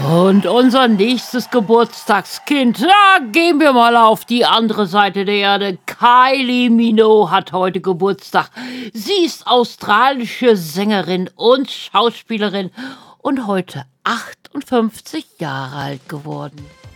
Und unser nächstes Geburtstagskind, da gehen wir mal auf die andere Seite der Erde. Kylie Minogue hat heute Geburtstag. Sie ist australische Sängerin und Schauspielerin und heute 58 Jahre alt geworden.